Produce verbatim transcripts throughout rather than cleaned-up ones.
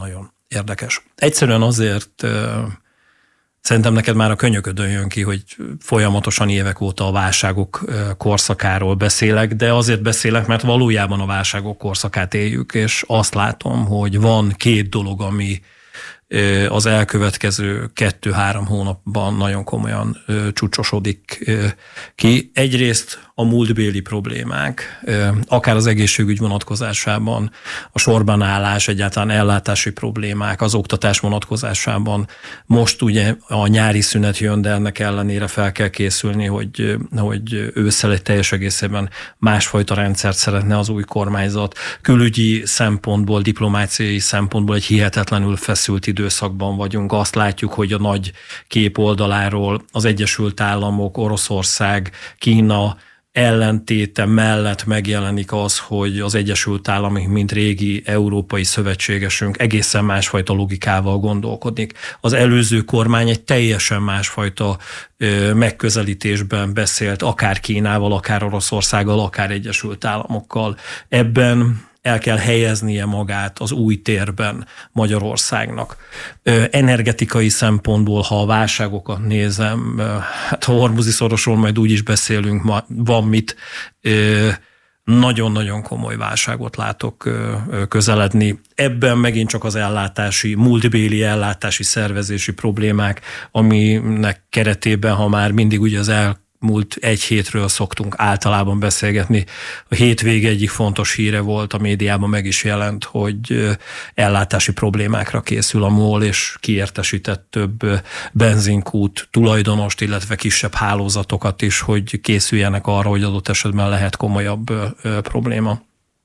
nagyon érdekes. Egyszerűen azért szerintem neked már a könyöködön jön ki, hogy folyamatosan évek óta a válságok korszakáról beszélek, de azért beszélek, mert valójában a válságok korszakát éljük, és azt látom, hogy van két dolog, ami az elkövetkező kettő-három hónapban nagyon komolyan csúcsosodik ki. Egyrészt a múltbéli problémák, akár az egészségügy vonatkozásában, a sorban állás, egyáltalán ellátási problémák, az oktatás vonatkozásában. Most ugye a nyári szünet jön, de ennek ellenére fel kell készülni, hogy, hogy ősszel egy teljes egészében másfajta rendszert szeretne az új kormányzat. Külügyi szempontból, diplomáciai szempontból egy hihetetlenül feszült időszakban vagyunk. Azt látjuk, hogy a nagy kép oldaláról az Egyesült Államok, Oroszország, Kína ellentéte mellett megjelenik az, hogy az Egyesült Államok, mint régi európai szövetségesünk, egészen másfajta logikával gondolkodik. Az előző kormány egy teljesen másfajta ö, megközelítésben beszélt, akár Kínával, akár Oroszországgal, akár Egyesült Államokkal. Ebben el kell helyeznie magát az új térben Magyarországnak. Ö, energetikai szempontból, ha a válságokat nézem, ö, hát a Hormuzi szorosról majd úgy is beszélünk, ma, van mit, ö, nagyon-nagyon komoly válságot látok ö, ö, közeledni. Ebben megint csak az ellátási, múltbéli ellátási szervezési problémák, aminek keretében, ha már mindig ugye az el múlt egy hétről szoktunk általában beszélgetni. A hétvége egyik fontos híre volt, a médiában meg is jelent, hogy ellátási problémákra készül a MOL, és kiértesített több benzinkút tulajdonost, illetve kisebb hálózatokat is, hogy készüljenek arra, hogy adott esetben lehet komolyabb probléma.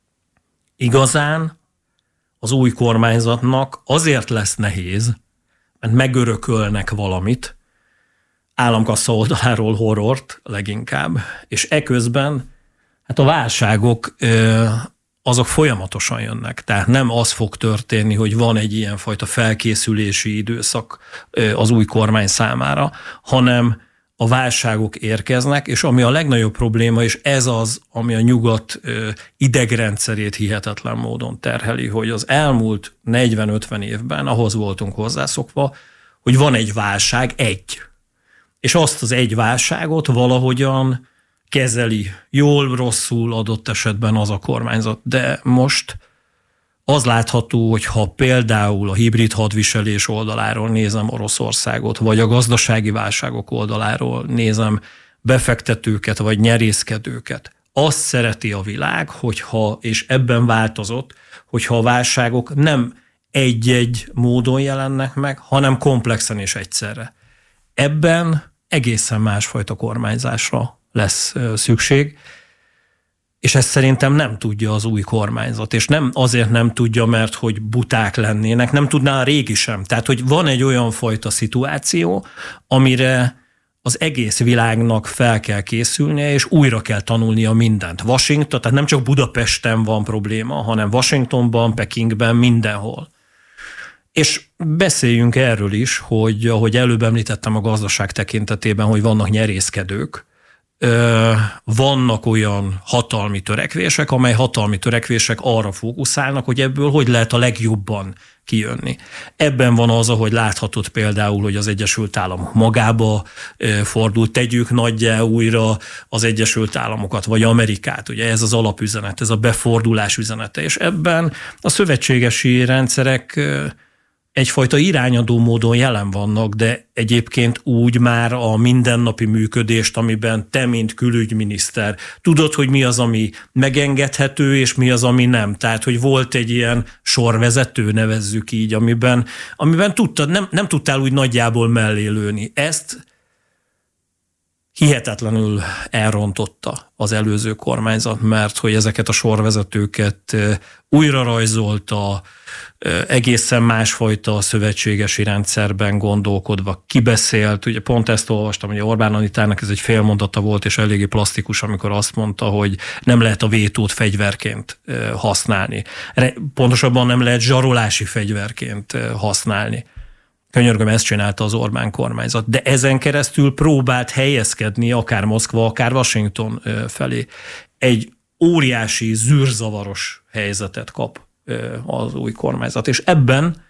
Igazán az új kormányzatnak azért lesz nehéz, mert megörökölnek valamit, államkassa oldaláról horrort leginkább, és eközben hát a válságok azok folyamatosan jönnek. Tehát nem az fog történni, hogy van egy ilyenfajta felkészülési időszak az új kormány számára, hanem a válságok érkeznek, és ami a legnagyobb probléma, és ez az, ami a nyugat idegrendszerét hihetetlen módon terheli, hogy az elmúlt negyven-ötven évben ahhoz voltunk hozzászokva, hogy van egy válság, egy. És azt az egy válságot valahogyan kezeli, jól, rosszul adott esetben az a kormányzat. De most az látható, hogy ha például a hibrid hadviselés oldaláról nézem Oroszországot, vagy a gazdasági válságok oldaláról nézem befektetőket, vagy nyerészkedőket, azt szereti a világ, hogyha, és ebben változott, hogyha a válságok nem egy-egy módon jelennek meg, hanem komplexen és egyszerre. Ebben egészen másfajta kormányzásra lesz szükség, és ezt szerintem nem tudja az új kormányzat, és nem azért nem tudja, mert hogy buták lennének, nem tudná a régi sem. Tehát, hogy van egy olyan fajta szituáció, amire az egész világnak fel kell készülnie, és újra kell tanulnia mindent. Washington, tehát nem csak Budapesten van probléma, hanem Washingtonban, Pekingben, mindenhol. És beszéljünk erről is, hogy ahogy előbb említettem a gazdaság tekintetében, hogy vannak nyerészkedők, vannak olyan hatalmi törekvések, amely hatalmi törekvések arra fókuszálnak, hogy ebből hogy lehet a legjobban kijönni. Ebben van az, ahogy láthatod például, hogy az Egyesült Államok magába fordult, tegyük nagyjá újra az Egyesült Államokat, vagy Amerikát. Ugye ez az alapüzenet, ez a befordulás üzenete, és ebben a szövetségesi rendszerek egyfajta irányadó módon jelen vannak, de egyébként úgy már a mindennapi működést, amiben te, mint külügyminiszter, tudod, hogy mi az, ami megengedhető, és mi az, ami nem. Tehát, hogy volt egy ilyen sorvezető, nevezzük így, amiben, amiben tudtad, nem, nem tudtál úgy nagyjából mellé lőni. Ezt hihetetlenül elrontotta az előző kormányzat, mert hogy ezeket a sorvezetőket újra rajzolta, egészen másfajta szövetségesi rendszerben gondolkodva kibeszélt. Ugye pont ezt olvastam, hogy Orbán Anitának ez egy félmondata volt, és eléggé plastikus, amikor azt mondta, hogy nem lehet a vétót fegyverként használni. Pontosabban nem lehet zsarolási fegyverként használni. Könyörgöm, ezt csinálta az Orbán kormányzat, de ezen keresztül próbált helyezkedni akár Moszkva, akár Washington felé. Egy óriási, zűrzavaros helyzetet kap az új kormányzat, és ebben